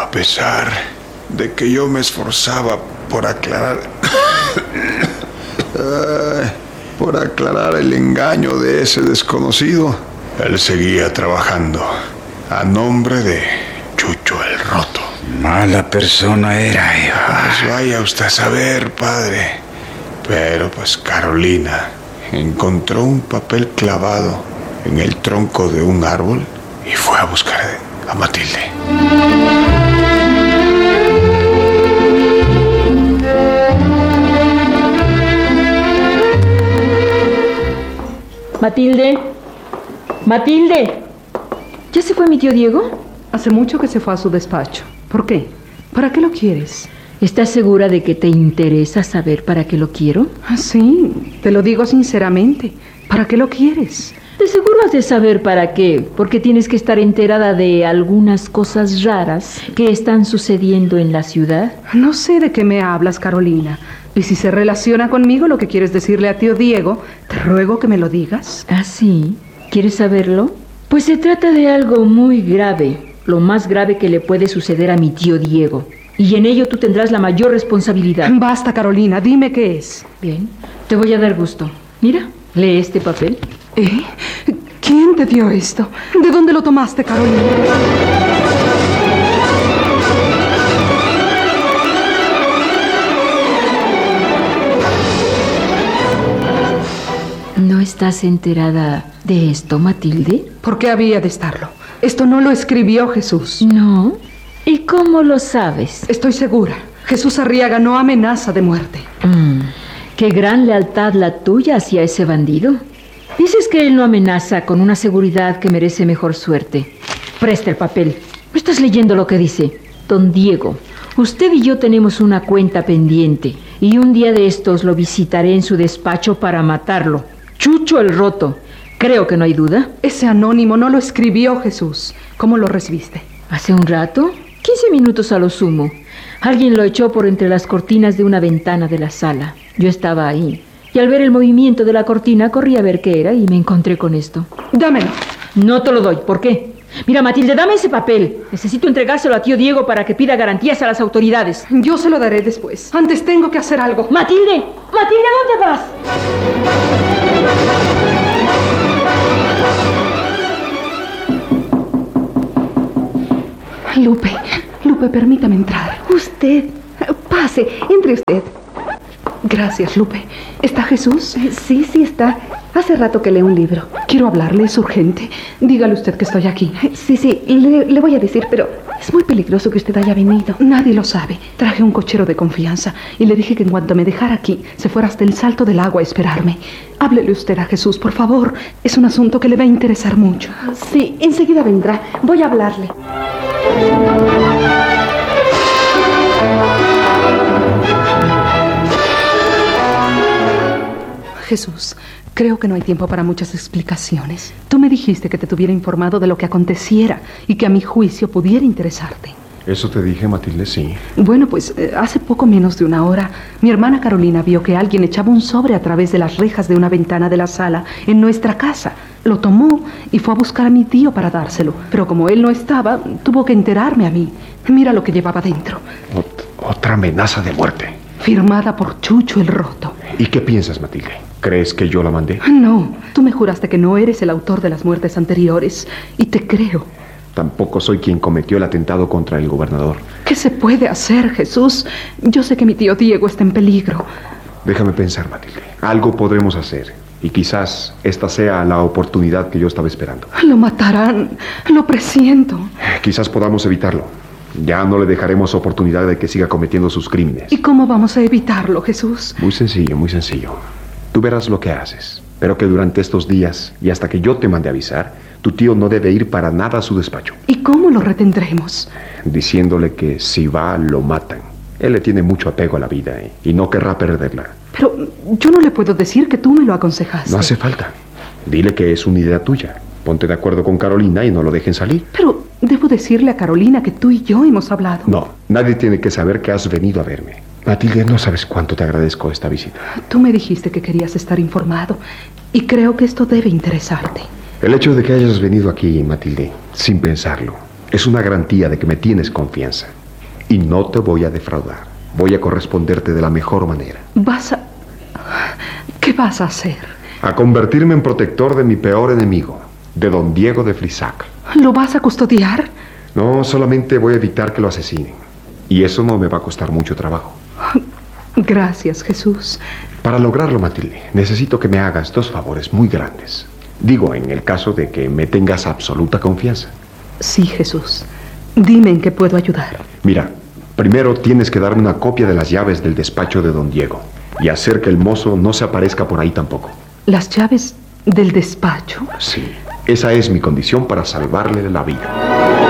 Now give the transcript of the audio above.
A pesar de que yo me esforzaba por aclarar el engaño de ese desconocido, él seguía trabajando a nombre de Chucho el Roto. Mala persona era, Eva. Pues vaya usted a saber, padre. Pero pues Carolina encontró un papel clavado en el tronco de un árbol y fue a buscar a Matilde. Matilde. Matilde. ¿Ya se fue mi tío Diego? Hace mucho que se fue a su despacho. ¿Por qué? ¿Para qué lo quieres? ¿Estás segura de que te interesa saber para qué lo quiero? Sí, te lo digo sinceramente. ¿Para qué lo quieres? De seguro has de saber para qué, porque tienes que estar enterada de algunas cosas raras que están sucediendo en la ciudad. No sé de qué me hablas, Carolina. Y si se relaciona conmigo lo que quieres decirle a tío Diego, te ruego que me lo digas. ¿Ah, sí? ¿Quieres saberlo? Pues se trata de algo muy grave, lo más grave que le puede suceder a mi tío Diego. Y en ello tú tendrás la mayor responsabilidad. Basta, Carolina, dime qué es. Bien, te voy a dar gusto. Mira, lee este papel. ¿Eh? ¿Quién te dio esto? ¿De dónde lo tomaste, Carolina? ¿No estás enterada de esto, Matilde? ¿Por qué había de estarlo? Esto no lo escribió Jesús. ¿No? ¿Y cómo lo sabes? Estoy segura. Jesús Arriaga no amenaza de muerte. Qué gran lealtad la tuya hacia ese bandido. Dices que él no amenaza con una seguridad que merece mejor suerte. Presta el papel. ¿No estás leyendo lo que dice? Don Diego, usted y yo tenemos una cuenta pendiente y un día de estos lo visitaré en su despacho para matarlo. Chucho el Roto. Creo que no hay duda. Ese anónimo no lo escribió Jesús. ¿Cómo lo recibiste? ¿Hace un rato? 15 minutos a lo sumo. Alguien lo echó por entre las cortinas de una ventana de la sala. Yo estaba ahí. Y al ver el movimiento de la cortina, corrí a ver qué era y me encontré con esto. Dámelo. No te lo doy. ¿Por qué? Mira, Matilde, dame ese papel. Necesito entregárselo a tío Diego para que pida garantías a las autoridades. Yo se lo daré después. Antes tengo que hacer algo. ¡Matilde! ¡Matilde, ¿dónde vas? Lupe, permítame entrar. Usted. Pase, entre usted. Gracias, Lupe. ¿Está Jesús? Sí, está. Hace rato que leo un libro. Quiero hablarle, es urgente. Dígale usted que estoy aquí. Sí, le voy a decir, pero es muy peligroso que usted haya venido. Nadie lo sabe. Traje un cochero de confianza y le dije que en cuanto me dejara aquí, se fuera hasta el salto del agua a esperarme. Háblele usted a Jesús, por favor. Es un asunto que le va a interesar mucho. Sí, enseguida vendrá. Voy a hablarle. Jesús, creo que no hay tiempo para muchas explicaciones. Tú me dijiste que te tuviera informado de lo que aconteciera y que a mi juicio pudiera interesarte. ¿Eso te dije, Matilde? Sí. Bueno, pues hace poco menos de una hora, mi hermana Carolina vio que alguien echaba un sobre a través de las rejas de una ventana de la sala en nuestra casa. Lo tomó y fue a buscar a mi tío para dárselo. Pero como él no estaba, tuvo que enterarme a mí. Mira lo que llevaba dentro. Otra amenaza de muerte. Firmada por Chucho el Roto. ¿Y qué piensas, Matilde? ¿Crees que yo la mandé? No, tú me juraste que no eres el autor de las muertes anteriores. Y te creo. Tampoco soy quien cometió el atentado contra el gobernador. ¿Qué se puede hacer, Jesús? Yo sé que mi tío Diego está en peligro. Déjame pensar, Matilde. Algo podremos hacer. Y quizás esta sea la oportunidad que yo estaba esperando. Lo matarán. Lo presiento. Quizás podamos evitarlo. Ya no le dejaremos oportunidad de que siga cometiendo sus crímenes. ¿Y cómo vamos a evitarlo, Jesús? Muy sencillo, muy sencillo. Tú verás lo que haces. Pero que durante estos días, y hasta que yo te mande avisar, tu tío no debe ir para nada a su despacho. ¿Y cómo lo retendremos? Diciéndole que si va, lo matan. Él le tiene mucho apego a la vida, y no querrá perderla. Pero yo no le puedo decir que tú me lo aconsejaste. No hace falta. Dile que es una idea tuya. Ponte de acuerdo con Carolina y no lo dejen salir. Pero debo decirle a Carolina que tú y yo hemos hablado. No, nadie tiene que saber que has venido a verme. Matilde, no sabes cuánto te agradezco esta visita. Tú me dijiste que querías estar informado y creo que esto debe interesarte. El hecho de que hayas venido aquí, Matilde, sin pensarlo, es una garantía de que me tienes confianza. Y no te voy a defraudar. Voy a corresponderte de la mejor manera. ¿Qué vas a hacer? A convertirme en protector de mi peor enemigo, de don Diego de Frisac. ¿Lo vas a custodiar? No, solamente voy a evitar que lo asesinen. Y eso no me va a costar mucho trabajo. Gracias, Jesús. Para lograrlo, Matilde, necesito que me hagas 2 favores muy grandes. Digo, en el caso de que me tengas absoluta confianza. Sí, Jesús. Dime en qué puedo ayudar. Mira, primero tienes que darme una copia de las llaves del despacho de don Diego y hacer que el mozo no se aparezca por ahí tampoco. ¿Las llaves del despacho? Sí, esa es mi condición para salvarle la vida.